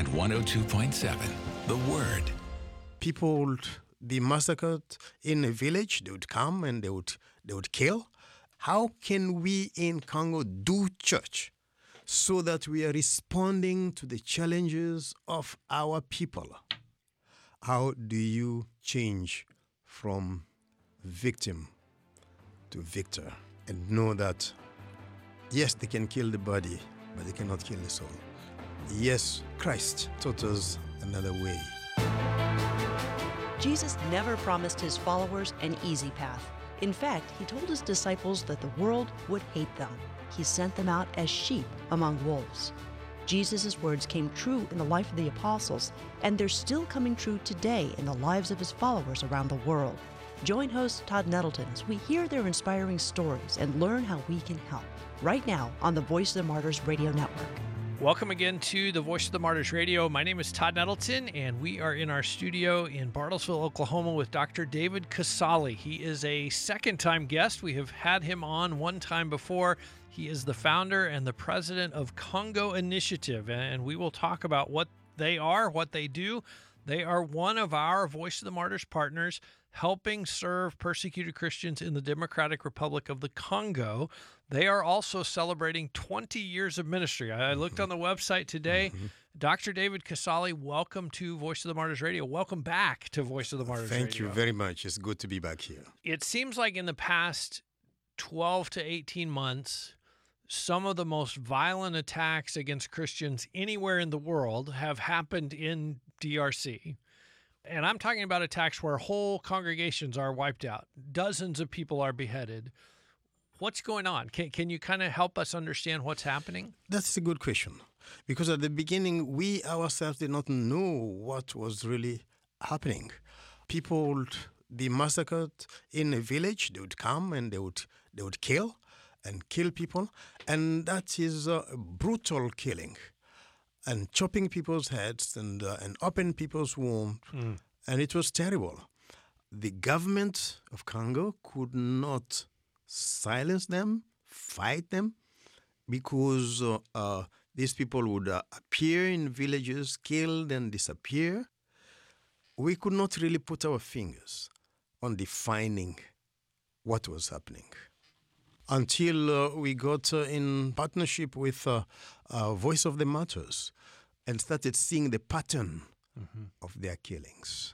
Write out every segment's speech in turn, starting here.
and 102.7 The Word. People would be massacred in a village. They would come and they would kill. How can we in Congo do church so that we are responding to the challenges of our people? How do you change from victim to victor and know that, yes, they can kill the body, but they cannot kill the soul? Yes, Christ taught us another way. Jesus never promised his followers an easy path. In fact, he told his disciples that the world would hate them. He sent them out as sheep among wolves. Jesus' words came true in the life of the apostles, and they're still coming true today in the lives of his followers around the world. Join host Todd Nettleton as we hear their inspiring stories and learn how we can help. Right now on the Voice of the Martyrs Radio Network. Welcome again to the Voice of the Martyrs Radio. My name is Todd Nettleton, and we are in our studio in Bartlesville, Oklahoma with Dr. David Casale. He is a second-time guest. We have had him on one time before. He is the founder and the president of Congo Initiative, and we will talk about what they are, what they do. They are one of our Voice of the Martyrs partners, helping serve persecuted Christians in the Democratic Republic of the Congo. They are also celebrating 20 years of ministry. I looked on the website today. Dr. David Casale, welcome to Voice of the Martyrs Radio. Welcome back to Voice of the Martyrs Radio. Thank you very much. It's good to be back here. It seems like in the past 12 to 18 months, some of the most violent attacks against Christians anywhere in the world have happened in DRC. And I'm talking about attacks where whole congregations are wiped out. Dozens of people are beheaded. What's going on? Can you kind of help us understand what's happening? That's a good question. Because at the beginning, we ourselves did not know what was really happening. People would be massacred in a village. They would come and they would kill people. And that is a brutal killing. And chopping people's heads and opening people's wounds. And it was terrible. The government of Congo could not silence them, fight them, because these people would appear in villages, killed and disappear. We could not really put our fingers on defining what was happening until we got in partnership with Voice of the Martyrs and started seeing the pattern of their killings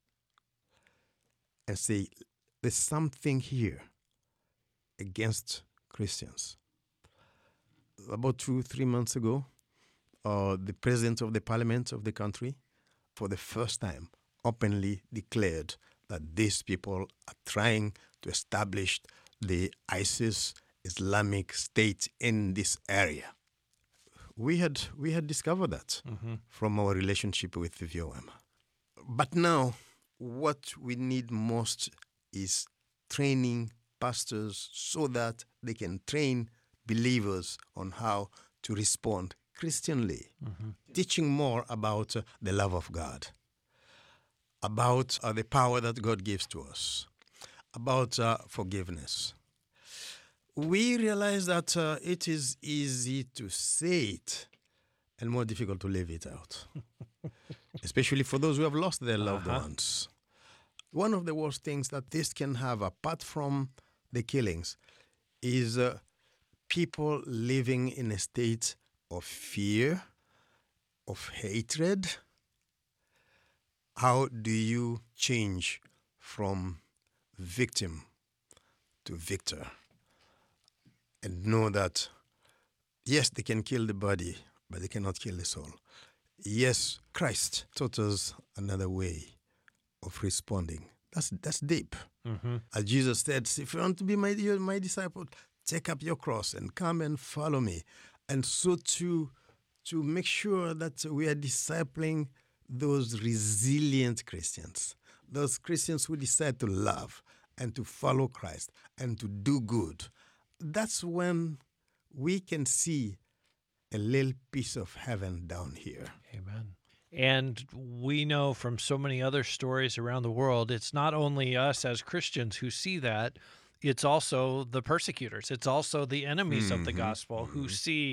and say, there's something here against Christians. About 2-3 months ago, the president of the parliament of the country, for the first time, openly declared that these people are trying to establish the ISIS Islamic State in this area. We had discovered that from our relationship with the VOM. But now, what we need most is training pastors so that they can train believers on how to respond Christianly, teaching more about the love of God, about the power that God gives to us, about forgiveness. We realize that it is easy to say it and more difficult to live it out, especially for those who have lost their loved ones. One of the worst things that this can have, apart from the killings, is people living in a state of fear, of hatred. How do you change from victim to victor and know that, yes, they can kill the body, but they cannot kill the soul? Yes, Christ taught us another way of responding. That's deep. As Jesus said, if you want to be my disciple, take up your cross and come and follow me. And so to make sure that we are discipling those resilient Christians, those Christians who decide to love and to follow Christ and to do good, that's when we can see a little piece of heaven down here. Amen. And we know from so many other stories around the world, it's not only us as Christians who see that, it's also the persecutors. It's also the enemies of the gospel who see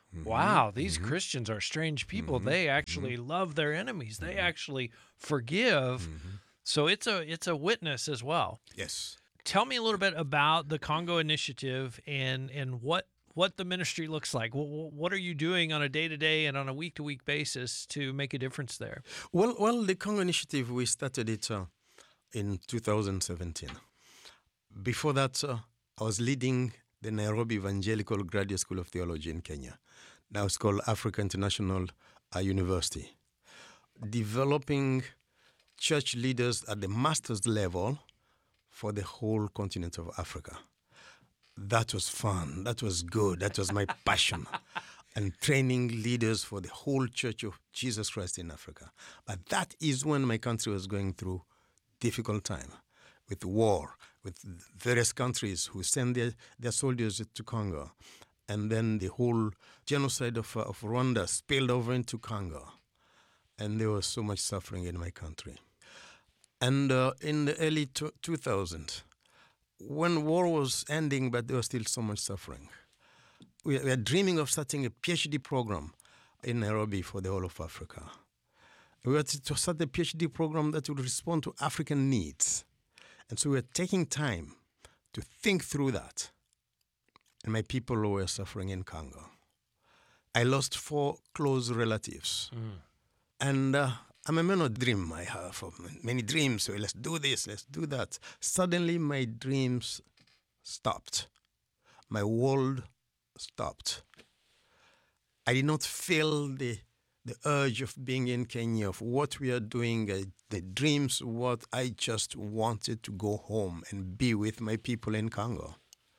Wow, these Christians are strange people. They actually love their enemies. They actually forgive. So it's a witness as well. Yes. Tell me a little bit about the Congo Initiative and what the ministry looks like. What are you doing on a day-to-day and on a week-to-week basis to make a difference there? Well, the Congo Initiative, we started it in 2017. Before that, I was leading the Nairobi Evangelical Graduate School of Theology in Kenya. Now it's called Africa International University. Developing church leaders at the master's level for the whole continent of Africa. That was fun. That was good. That was my passion. And training leaders for the whole Church of Jesus Christ in Africa. But that is when my country was going through difficult time with war, with various countries who send their soldiers to Congo. And then the whole genocide of Rwanda spilled over into Congo. And there was so much suffering in my country. And in the early 2000s, when war was ending, but there was still so much suffering, we were dreaming of starting a PhD program in Nairobi for the whole of Africa. We were to start a PhD program that would respond to African needs. And so we were taking time to think through that. And my people were suffering in Congo. I lost 4 close relatives. And I'm a man of dream. I have many dreams. So let's do this, let's do that. Suddenly my dreams stopped. My world stopped. I did not feel the urge of being in Kenya, of what we are doing, the dreams, what I just wanted to go home and be with my people in Congo.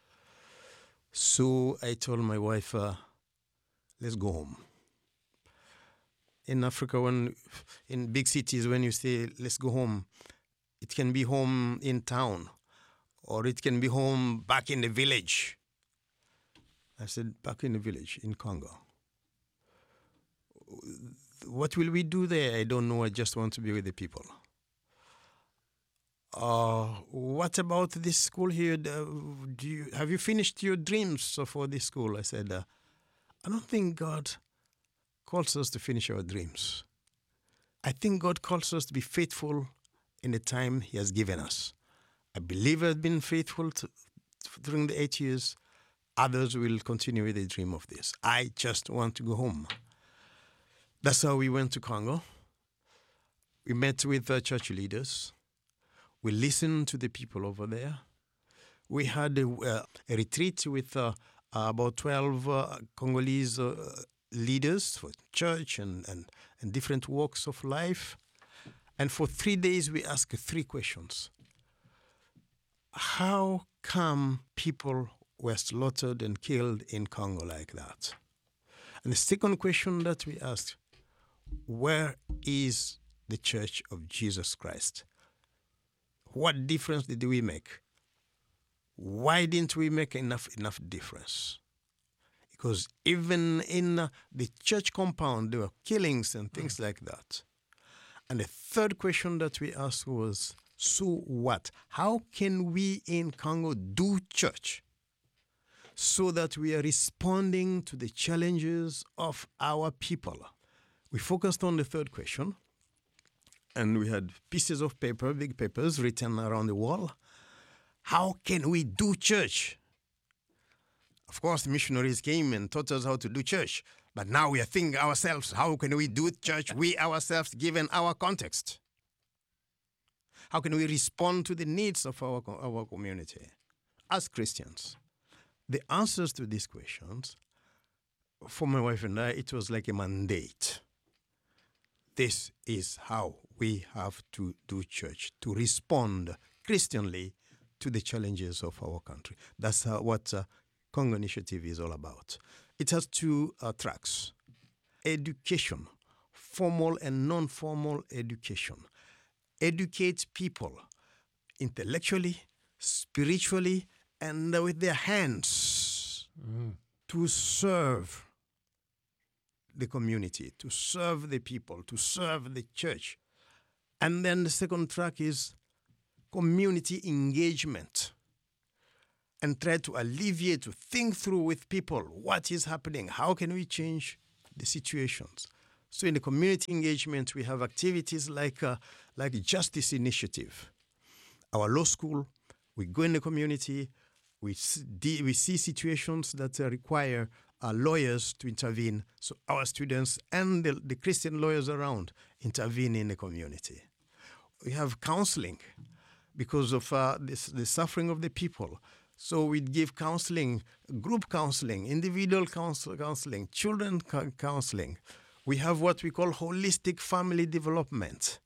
So I told my wife, let's go home. In Africa, in big cities, when you say, let's go home, it can be home in town, or it can be home back in the village. I said, back in the village, in Congo. What will we do there? I don't know. I just want to be with the people. What about this school here? Have you finished your dreams for this school? I said, I don't think God calls us to finish our dreams. I think God calls us to be faithful in the time He has given us. I believe I've been faithful during the 8 years. Others will continue with the dream of this. I just want to go home. That's how we went to Congo. We met with church leaders. We listened to the people over there. We had a retreat with about 12 Congolese leaders for church and different walks of life. And for 3 days, we asked 3 questions. How come people were slaughtered and killed in Congo like that? And the second question that we asked, where is the Church of Jesus Christ? What difference did we make? Why didn't we make enough difference? Because even in the church compound, there were killings and things like that. And the third question that we asked was, so what? How can we in Congo do church so that we are responding to the challenges of our people? We focused on the third question, and we had pieces of paper, big papers, written around the wall. How can we do church? Of course, the missionaries came and taught us how to do church. But now we are thinking ourselves, how can we do church, we ourselves, given our context? How can we respond to the needs of our community as Christians? The answers to these questions, for my wife and I, it was like a mandate. This is how we have to do church, to respond Christianly to the challenges of our country. That's what Congo Initiative is all about. It has 2 tracks. Education, formal and non-formal education. Educate people intellectually, spiritually, and with their hands to serve the community, to serve the people, to serve the church. And then the second track is community engagement. and try to alleviate, to think through with people what is happening, how can we change the situations. So in the community engagement, we have activities like Justice Initiative. Our law school, we go in the community, we see situations that require lawyers to intervene. So our students and the Christian lawyers around intervene in the community. We have counseling because of the suffering of the people. So we give counseling, group counseling, individual counseling, children counseling. We have what we call holistic family development.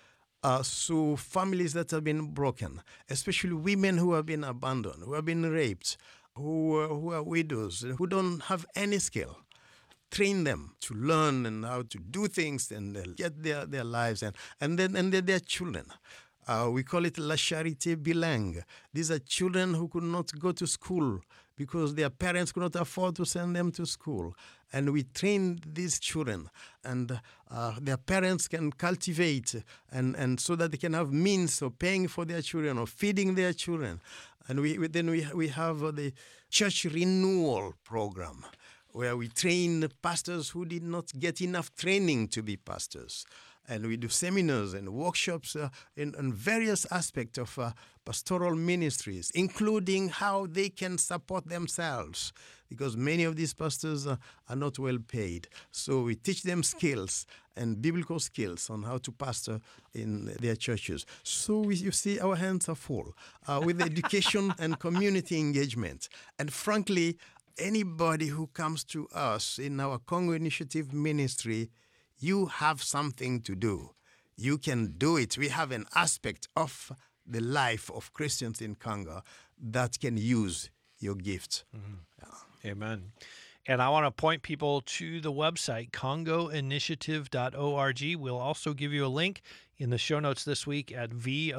So families that have been broken, especially women who have been abandoned, who have been raped, who are widows, who don't have any skill. Train them to learn and how to do things and get their lives and then their children. We call it La Charité Bilingue. These are children who could not go to school because their parents could not afford to send them to school. And we train these children, and their parents can cultivate, and so that they can have means of paying for their children or feeding their children. And we have the church renewal program, where we train pastors who did not get enough training to be pastors. And we do seminars and workshops in various aspects of pastoral ministries, including how they can support themselves, because many of these pastors are not well paid. So we teach them skills and biblical skills on how to pastor in their churches. So you see, our hands are full with education and community engagement. And frankly, anybody who comes to us in our Congo Initiative ministry, you have something to do. You can do it. We have an aspect of the life of Christians in Congo that can use your gift. Mm-hmm. Yeah. Amen. And I want to point people to the website, congoinitiative.org. We'll also give you a link in the show notes this week at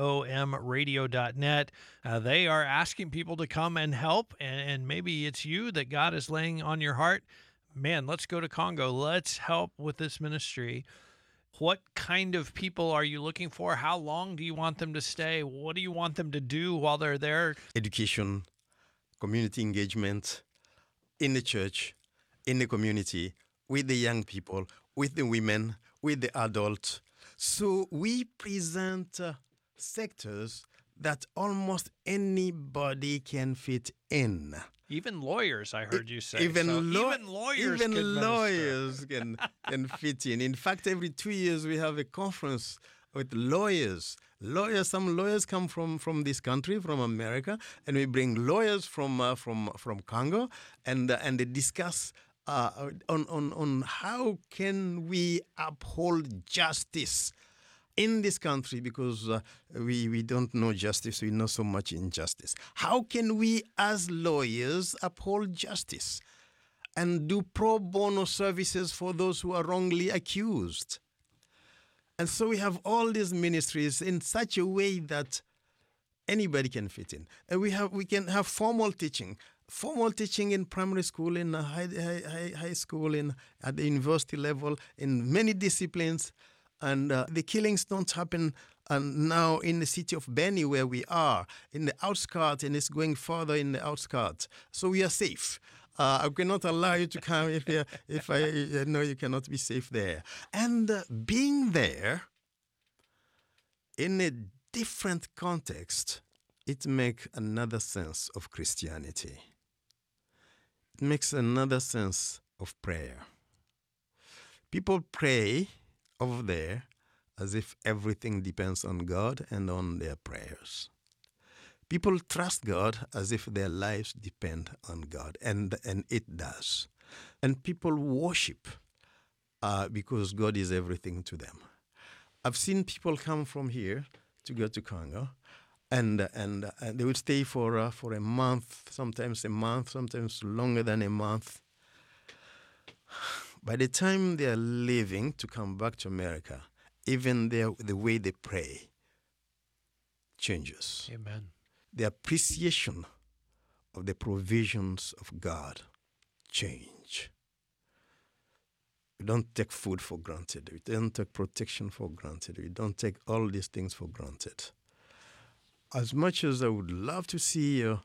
vomradio.net. They are asking people to come and help, and maybe it's you that God is laying on your heart. Man, let's go to Congo. Let's help with this ministry. What kind of people are you looking for? How long do you want them to stay? What do you want them to do while they're there? Education, community engagement in the church, in the community, with the young people, with the women, with the adults. So we present sectors that almost anybody can fit in. Even lawyers, I heard you say. Even lawyers can fit in. In fact, every 2 years we have a conference with lawyers. Some lawyers come from this country, from America, and we bring lawyers from Congo, and they discuss on how can we uphold justice in this country, because we don't know justice, we know so much injustice. How can we as lawyers uphold justice and do pro bono services for those who are wrongly accused? And so we have all these ministries in such a way that anybody can fit in. And we can have formal teaching in primary school, in high school, at the university level, in many disciplines. And the killings don't happen now in the city of Beni, where we are, in the outskirts, and it's going further in the outskirts. So we are safe. I cannot allow you to come if I know you cannot be safe there. And being there in a different context, it makes another sense of Christianity. It makes another sense of prayer. People pray over there as if everything depends on God and on their prayers. People trust God as if their lives depend on God, and it does. And people worship because God is everything to them. I've seen people come from here to go to Congo, and they would stay for a month, sometimes longer than a month. By the time they are leaving to come back to America, even the way they pray changes. Amen. The appreciation of the provisions of God change. We don't take food for granted. We don't take protection for granted. We don't take all these things for granted. As much as I would love to see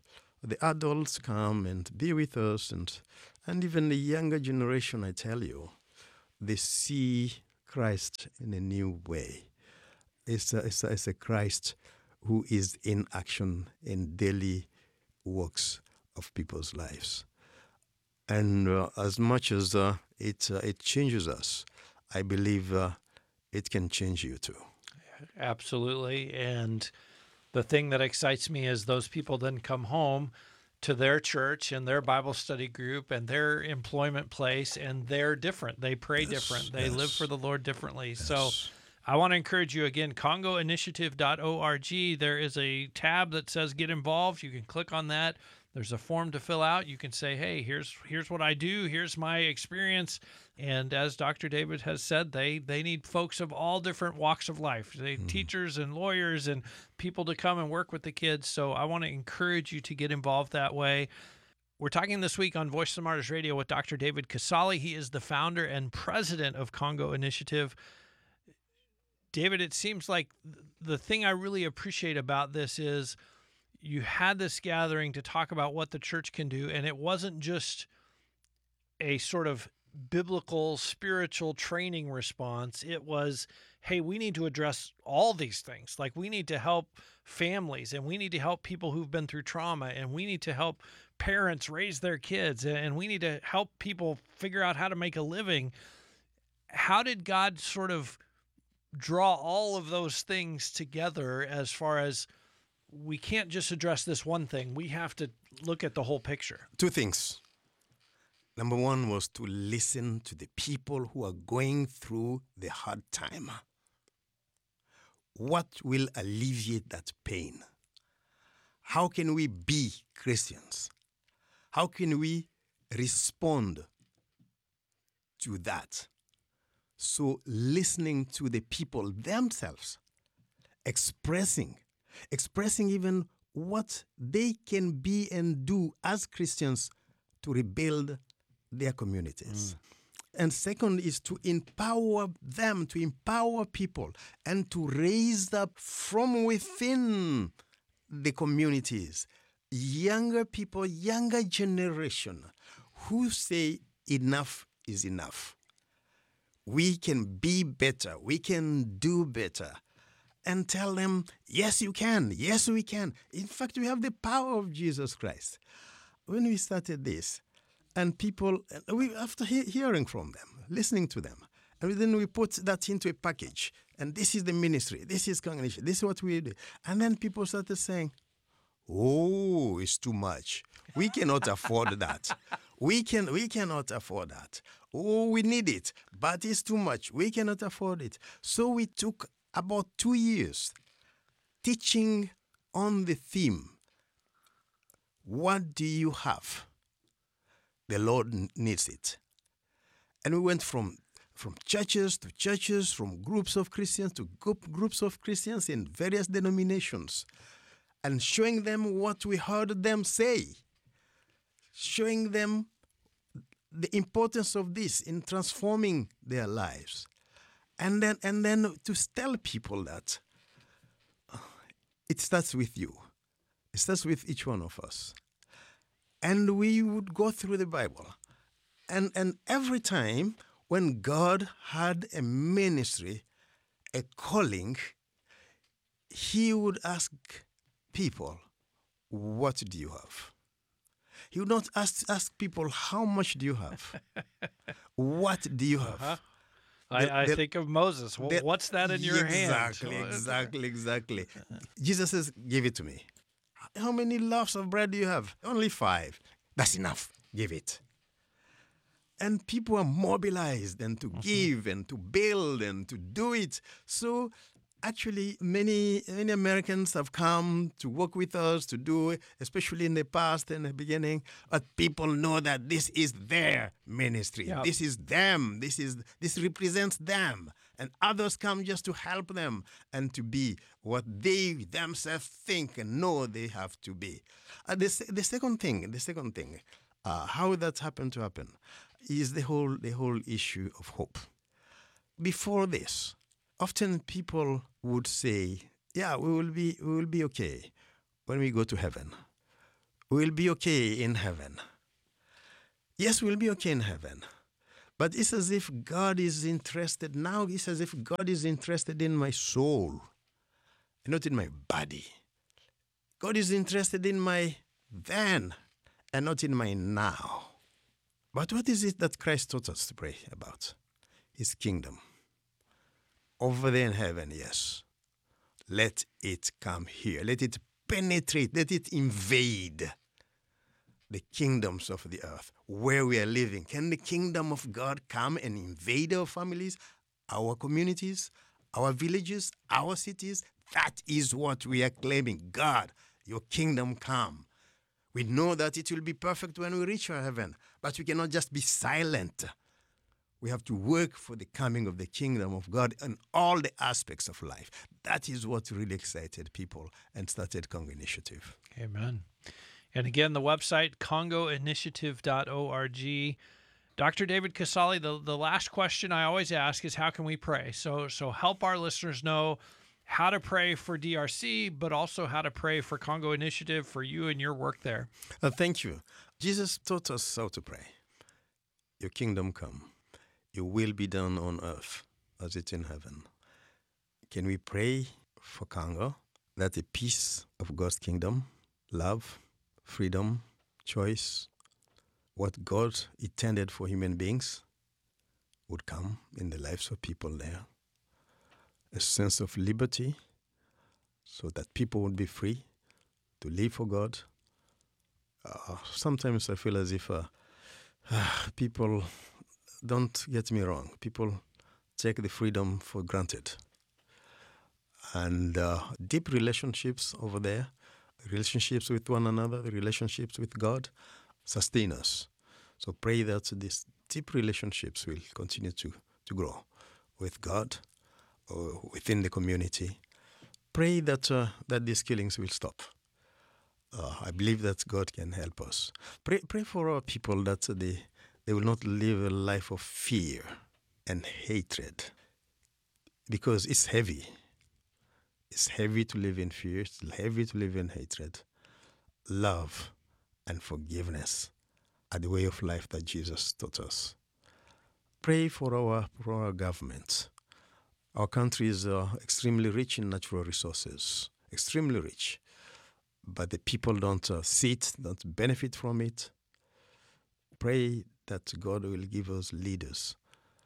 the adults come and be with us, and even the younger generation, I tell you, they see Christ in a new way. It's a Christ who is in action in daily works of people's lives. And as much as it changes us, I believe it can change you too. Absolutely. And the thing that excites me is those people then come home to their church and their Bible study group and their employment place, and they're different. They pray different. They live for the Lord differently. Yes. So I want to encourage you again, congoinitiative.org. There is a tab that says get involved. You can click on that. There's a form to fill out. You can say, hey, here's what I do. Here's my experience. And as Dr. David has said, they need folks of all different walks of life, teachers and lawyers and people to come and work with the kids. So I want to encourage you to get involved that way. We're talking this week on Voice of the Martyrs Radio with Dr. David Casale. He is the founder and president of Congo Initiative. David, it seems like the thing I really appreciate about this is you had this gathering to talk about what the church can do, and it wasn't just a sort of biblical, spiritual training response. It was, hey, we need to address all these things. Like, we need to help families, and we need to help people who've been through trauma, and we need to help parents raise their kids, and we need to help people figure out how to make a living. How did God sort of draw all of those things together as far as we can't just address this one thing? We have to look at the whole picture. Two things. Number one was to listen to the people who are going through the hard time. What will alleviate that pain? How can we be Christians? How can we respond to that? So listening to the people themselves, expressing even what they can be and do as Christians to rebuild their communities. And second is to empower them, to empower people, and to raise up from within the communities younger people, younger generation who say enough is enough. We can be better. We can do better. And tell them, yes, you can. Yes, we can. In fact, we have the power of Jesus Christ. When we started this, and people, after hearing from them, listening to them, and then we put that into a package. And this is the ministry. This is congregation. This is what we do. And then people started saying, oh, it's too much. We cannot afford that. We cannot afford that. Oh, we need it, but it's too much. We cannot afford it. So we took about 2 years teaching on the theme, what do you have? The Lord needs it. And we went from churches to churches, from groups of Christians to groups of Christians in various denominations, and showing them what we heard them say, showing them the importance of this in transforming their lives. And then to tell people that it starts with you. It starts with each one of us. And we would go through the Bible. And every time when God had a ministry, a calling, he would ask people, what do you have? He would not ask people, how much do you have? What do you have? I think of Moses. Well, what's that in your hand? Exactly. Jesus says, give it to me. How many loaves of bread do you have? Only 5. That's enough. Give it. And people are mobilized and to give and to build and to do it. So actually, many Americans have come to work with us to do it, especially in the past and the beginning. But people know that this is their ministry. Yep. This is them. This represents them. And others come just to help them and to be what they themselves think and know they have to be. The second thing, how that happened to happen, is the whole issue of hope. Before this, often people would say, "Yeah, we will be okay when we go to heaven. we'll be okay in heaven. Yes, we'll be okay in heaven. But it's as if God is interested. Now it's as if God is interested in my soul, not in my body. God is interested in my then and not in my now. But what is it that Christ taught us to pray about? His kingdom. Over there in heaven, yes. Let it come here. Let it penetrate. Let it invade the kingdoms of the earth where we are living. Can the kingdom of God come and invade our families, our communities, our villages, our cities? That is what we are claiming. God, your kingdom come. We know that it will be perfect when we reach our heaven, but we cannot just be silent. We have to work for the coming of the kingdom of God in all the aspects of life. That is what really excited people and started Congo Initiative. Amen. And again, the website, congoinitiative.org. Dr. David Casale, the last question I always ask is, how can we pray? So help our listeners know how to pray for DRC, but also how to pray for Congo Initiative, for you and your work there. Thank you. Jesus taught us how to pray. Your kingdom come. Your will be done on earth as it's in heaven. Can we pray for Congo that the peace of God's kingdom, love, freedom, choice, what God intended for human beings would come in the lives of people there? A sense of liberty so that people would be free to live for God. Sometimes I feel as if people, don't get me wrong, people take the freedom for granted. And deep relationships over there, relationships with one another, the relationships with God, sustain us. So pray that these deep relationships will continue to grow with God, within the community. Pray that these killings will stop. I believe that God can help us. Pray for our people that they will not live a life of fear and hatred, because it's heavy. It's heavy to live in fear. It's heavy to live in hatred. Love and forgiveness are the way of life that Jesus taught us. Pray for our government. Our country is extremely rich in natural resources, extremely rich. But the people don't see it, don't benefit from it. Pray that God will give us leaders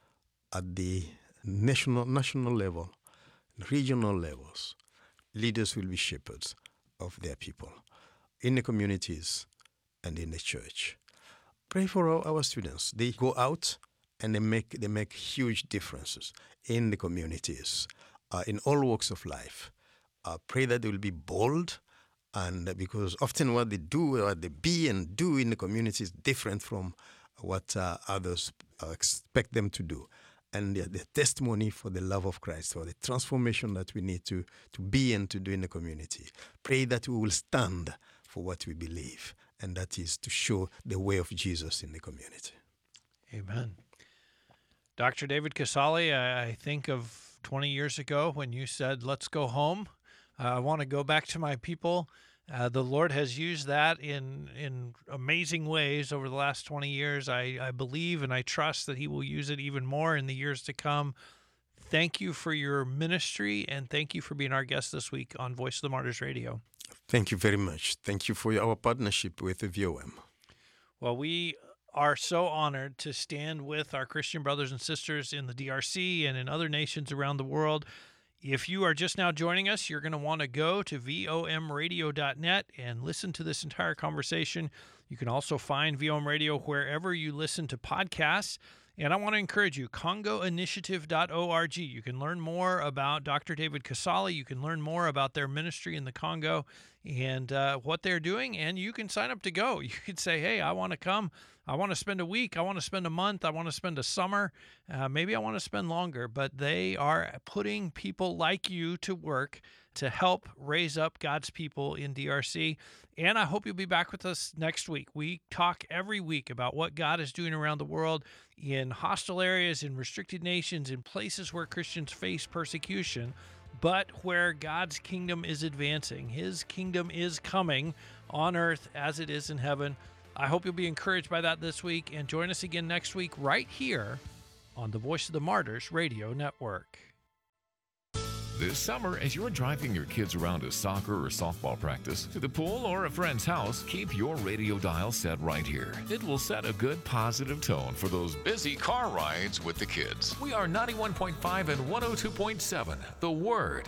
at the national level, regional levels. Leaders will be shepherds of their people in the communities and in the church. Pray for our students. They go out and they make huge differences in the communities, in all walks of life. Pray that they will be bold, and because often what they do, what they be and do in the community is different from what others expect them to do. And the testimony for the love of Christ, for the transformation that we need to be and to do in the community. Pray that we will stand for what we believe, and that is to show the way of Jesus in the community. Amen. Dr. David Casale, I think of 20 years ago when you said, let's go home. I want to go back to my people. The Lord has used that in amazing ways over the last 20 years. I believe and I trust that he will use it even more in the years to come. Thank you for your ministry, and thank you for being our guest this week on Voice of the Martyrs Radio. Thank you very much. Thank you for our partnership with the VOM. Well, we are so honored to stand with our Christian brothers and sisters in the DRC and in other nations around the world. If you are just now joining us, you're going to want to go to vomradio.net and listen to this entire conversation. You can also find VOM Radio wherever you listen to podcasts. And I want to encourage you, congoinitiative.org. You can learn more about Dr. David Casale. You can learn more about their ministry in the Congo and what they're doing, and you can sign up to go. You could say, hey, I want to come. I want to spend a week. I want to spend a month. I want to spend a summer. Maybe I want to spend longer. But they are putting people like you to work to help raise up God's people in DRC. And I hope you'll be back with us next week. We talk every week about what God is doing around the world in hostile areas, in restricted nations, in places where Christians face persecution, but where God's kingdom is advancing. His kingdom is coming on earth as it is in heaven. I hope you'll be encouraged by that this week, and join us again next week right here on the Voice of the Martyrs Radio Network. This summer, as you're driving your kids around to soccer or softball practice, to the pool, or a friend's house, keep your radio dial set right here. It will set a good positive tone for those busy car rides with the kids. We are 91.5 and 102.7, The Word.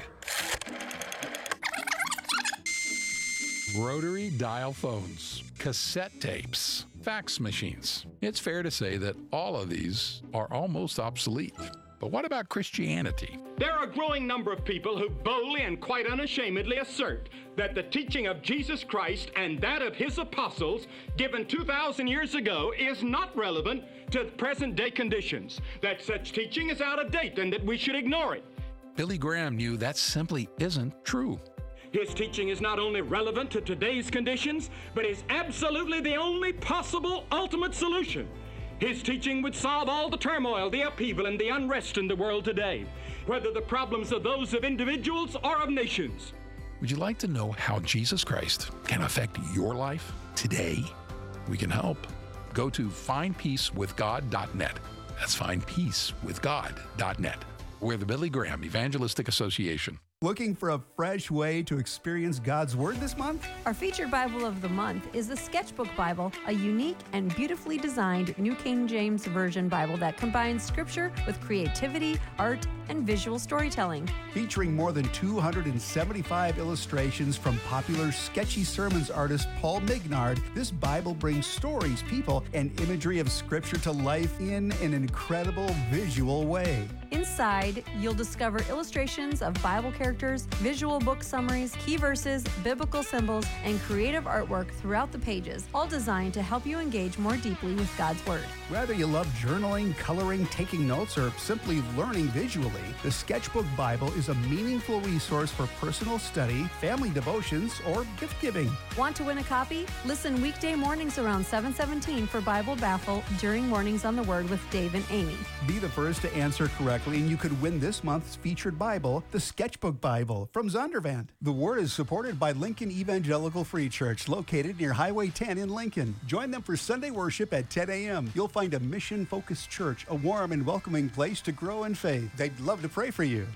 Rotary dial phones, cassette tapes, fax machines. It's fair to say that all of these are almost obsolete. But what about Christianity? There are a growing number of people who boldly and quite unashamedly assert that the teaching of Jesus Christ and that of his apostles, given 2,000 years ago, is not relevant to present day conditions, that such teaching is out of date and that we should ignore it. Billy Graham knew that simply isn't true. His teaching is not only relevant to today's conditions, but is absolutely the only possible ultimate solution. His teaching would solve all the turmoil, the upheaval, and the unrest in the world today, whether the problems are those of individuals or of nations. Would you like to know how Jesus Christ can affect your life today? We can help. Go to findpeacewithgod.net. That's findpeacewithgod.net. We're the Billy Graham Evangelistic Association. Looking for a fresh way to experience God's Word this month? Our featured Bible of the month is the Sketchbook Bible, a unique and beautifully designed New King James Version Bible that combines Scripture with creativity, art, and visual storytelling. Featuring more than 275 illustrations from popular sketchy sermons artist Paul Mignard, this Bible brings stories, people, and imagery of Scripture to life in an incredible visual way. Inside, you'll discover illustrations of Bible characters, visual book summaries, key verses, biblical symbols, and creative artwork throughout the pages, all designed to help you engage more deeply with God's Word. Whether you love journaling, coloring, taking notes, or simply learning visually, the Sketchbook Bible is a meaningful resource for personal study, family devotions, or gift giving. Want to win a copy? Listen weekday mornings around 7:17 for Bible Baffle during Mornings on the Word with Dave and Amy. Be the first to answer correctly, and you could win this month's featured Bible, the Sketchbook Bible from Zondervan. The Word is supported by Lincoln Evangelical Free Church, located near Highway 10 in Lincoln. Join them for Sunday worship at 10 a.m. You'll find a mission-focused church, a warm and welcoming place to grow in faith. They'd love to pray for you.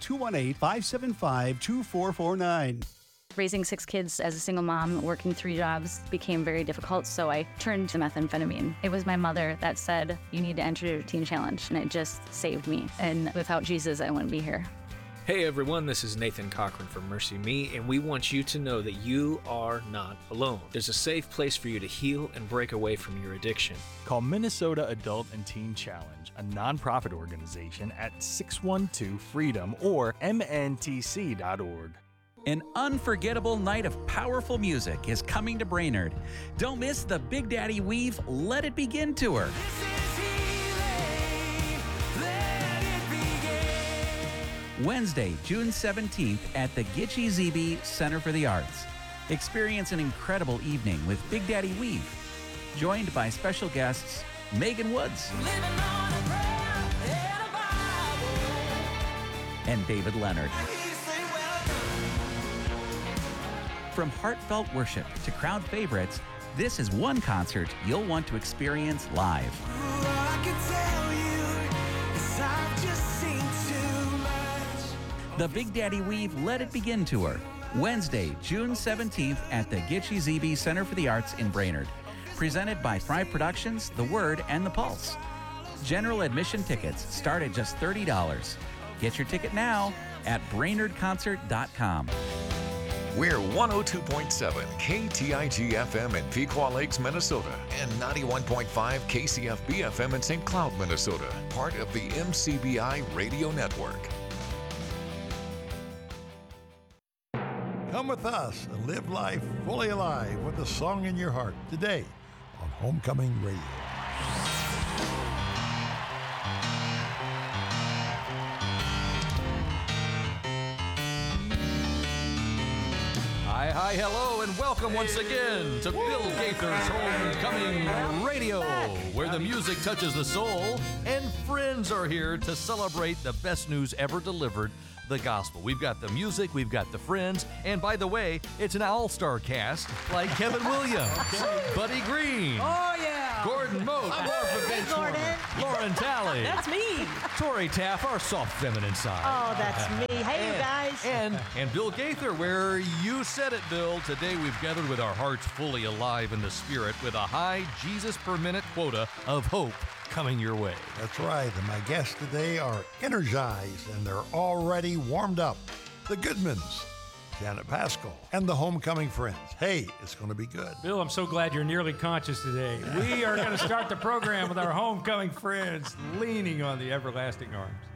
218-575-2449. Raising 6 kids as a single mom, working 3 jobs became very difficult, so I turned to methamphetamine. It was my mother that said, "You need to enter Teen Challenge," and it just saved me. And without Jesus, I wouldn't be here. Hey everyone, this is Nathan Cochran from Mercy Me, and we want you to know that you are not alone. There's a safe place for you to heal and break away from your addiction. Call Minnesota Adult and Teen Challenge, a nonprofit organization, at 612-FREEDOM or mntc.org. An unforgettable night of powerful music is coming to Brainerd. Don't miss the Big Daddy Weave Let It Begin tour. Wednesday, June 17th at the Gitche Zebe Center for the Arts. Experience an incredible evening with Big Daddy Weave, joined by special guests Megan Woods and David Leonard. From heartfelt worship to crowd favorites, this is one concert you'll want to experience live. The Big Daddy Weave Let It Begin tour, Wednesday, June 17th at the Gitche Zebe Center for the Arts in Brainerd. Presented by Thrive Productions, The Word, and The Pulse. General admission tickets start at just $30. Get your ticket now at BrainerdConcert.com. We're 102.7 KTIG FM in Pequot Lakes, Minnesota, and 91.5 KCFB FM in St. Cloud, Minnesota, part of the MCBI Radio Network. Come with us and live life fully alive with a song in your heart today on Homecoming Radio. Hi, hello, and welcome once again to Bill Gaither's Homecoming Radio, where the music touches the soul, and friends are here to celebrate the best news ever delivered, the gospel. We've got the music, we've got the friends, and by the way, it's an all-star cast like Kevin Williams, Buddy Green, oh yeah, Gordon Moat, Lauren Talley, that's me, Tori Taff, our soft feminine side. Oh, that's me. Hey, you guys. And Bill Gaither, where you said it, Bill. Today we've gathered with our hearts fully alive in the spirit with a high Jesus per minute quota of hope coming your way. That's right, and my guests today are energized and they're already warmed up. The Goodmans, Janet Pascal, and the Homecoming Friends. Hey, it's going to be good. Bill, I'm so glad you're nearly conscious today. We are going to start the program with our Homecoming Friends leaning on the everlasting arms.